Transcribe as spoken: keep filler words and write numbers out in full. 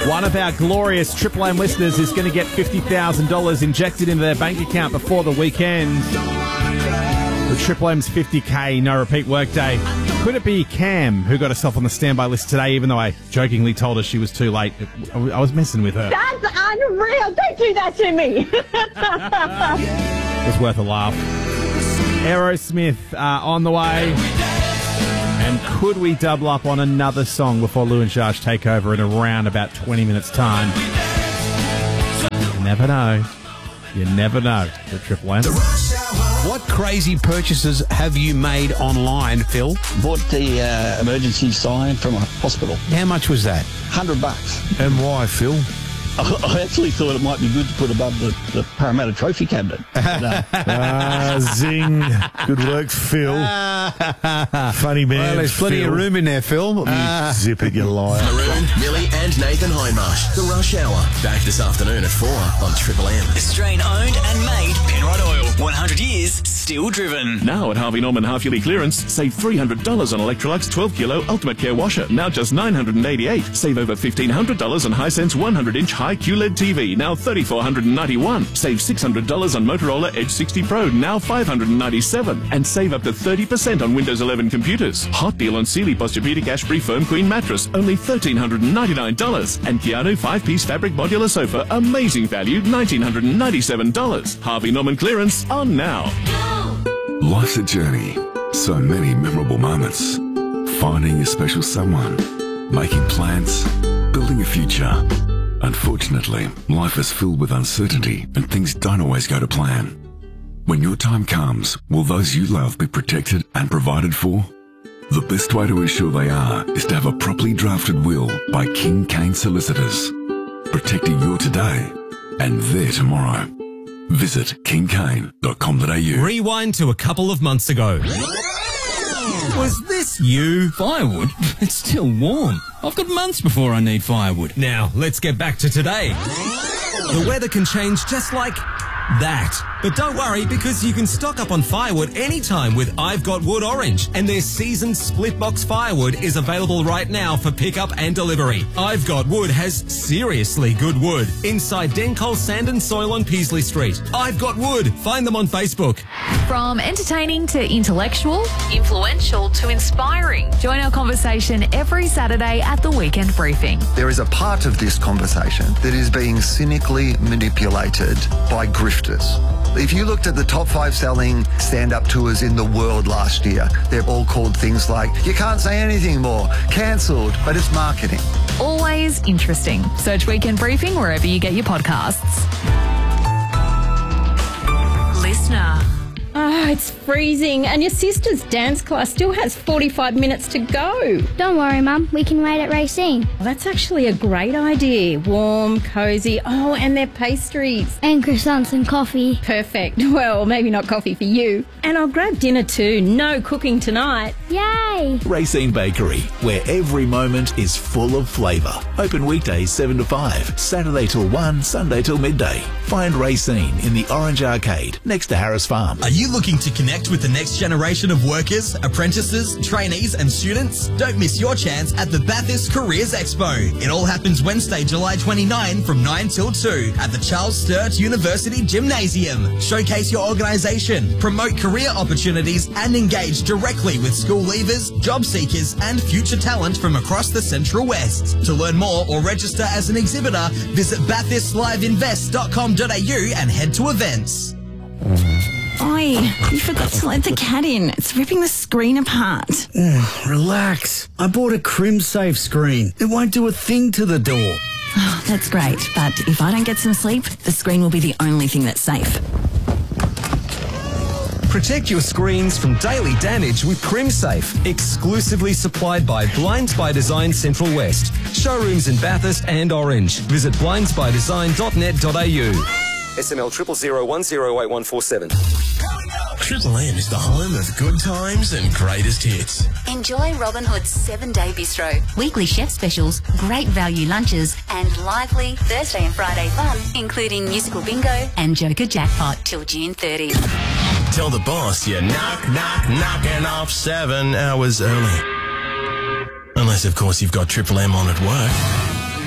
One of our glorious Triple M listeners is going to get fifty thousand dollars injected into their bank account before the weekend. The Triple M's fifty K no repeat workday. Could it be Cam who got herself on the standby list today, even though I jokingly told her she was too late? I was messing with her. That's unreal. Don't do that to me. It was worth a laugh. Aerosmith uh, on the way. And could we double up on another song before Lou and Josh take over in around about twenty minutes' time? You never know. You never know. The Triple M. What crazy purchases have you made online, Phil? Bought the uh, emergency sign from a hospital. How much was that? Hundred bucks. And why, Phil? I actually thought it might be good to put above the, the Parramatta Trophy cabinet. But, uh, Ah, zing. Good work, Phil. Funny man, Well, there's plenty Phil. of room in there, Phil. You zip it, you liar. Maroon, Millie and Nathan Hindmarsh. The Rush Hour. Back this afternoon at four on Triple M. Australian owned and made Penrod Oil. one hundred years, still driven. Now at Harvey Norman half-yearly clearance, save three hundred dollars on Electrolux twelve kilo Ultimate Care Washer, now just nine hundred eighty-eight dollars. Save over fifteen hundred dollars on Hisense one hundred inch high Q L E D T V, now three thousand four hundred ninety-one dollars. Save six hundred dollars on Motorola Edge sixty Pro, now five hundred ninety-seven dollars. And save up to thirty percent on Windows eleven computers. Hot deal on Sealy Posturepedic Ash-Free Firm Queen Mattress, only one thousand three hundred ninety-nine dollars. And Keanu five-piece fabric modular sofa, amazing value, one thousand nine hundred ninety-seven dollars. Harvey Norman clearance on now. Life's a journey. So many memorable moments. Finding a special someone. Making plans. Building a future. Unfortunately, life is filled with uncertainty and things don't always go to plan. When your time comes, will those you love be protected and provided for? The best way to ensure they are is to have a properly drafted will by King Kane Solicitors. Protecting your today and their tomorrow. Visit king kane dot com dot a u. Rewind to a couple of months ago. Was this you? Firewood? It's still warm. I've got months before I need firewood. Now, let's get back to today. The weather can change just like that. But don't worry, because you can stock up on firewood anytime with I've Got Wood Orange, and their seasoned split box firewood is available right now for pickup and delivery. I've Got Wood has seriously good wood inside Dencol Sand and Soil on Peasley Street. I've Got Wood. Find them on Facebook. From entertaining to intellectual, influential to inspiring. Join our conversation every Saturday at the Weekend Briefing. There is a part of this conversation that is being cynically manipulated by grifters. If you looked at the top five selling stand-up tours in the world last year, they're all called things like, you can't say anything more, cancelled, but it's marketing. Always interesting. Search Weekend Briefing wherever you get your podcasts. Listener. Oh, it's freezing, and your sister's dance class still has forty-five minutes to go. Don't worry, Mum. We can wait at Racine. Well, that's actually a great idea. Warm, cosy. Oh, and their pastries. And croissants and coffee. Perfect. Well, maybe not coffee for you. And I'll grab dinner too. No cooking tonight. Yay! Racine Bakery, where every moment is full of flavour. Open weekdays seven to five, Saturday till one, Sunday till midday. Find Racine in the Orange Arcade, next to Harris Farm. Are you looking to connect with the next generation of workers, apprentices, trainees and students? Don't miss your chance at the Bathurst Careers Expo. It all happens Wednesday, July twenty-ninth from nine till two at the Charles Sturt University Gymnasium. Showcase your organisation, promote career opportunities and engage directly with school leavers, job seekers and future talent from across the Central West. To learn more or register as an exhibitor, visit bathurst live invest dot com dot a u and head to events. Oi, you forgot to let the cat in. It's ripping the screen apart. Oh, relax. I bought a CrimSafe screen. It won't do a thing to the door. Oh, that's great, but if I don't get some sleep, the screen will be the only thing that's safe. Protect your screens from daily damage with CrimSafe, exclusively supplied by Blinds by Design Central West. Showrooms in Bathurst and Orange. Visit blinds by design dot net dot a u. S M L triple zero one zero eight one four seven. Triple M is the home of good times and greatest hits. Enjoy Robin Hood's seven-day bistro, weekly chef specials, great value lunches, and lively Thursday and Friday fun, including musical bingo and Joker Jackpot till June thirtieth. Tell the boss you're knock, knock, knocking off seven hours early. Unless, of course, you've got Triple M on at work.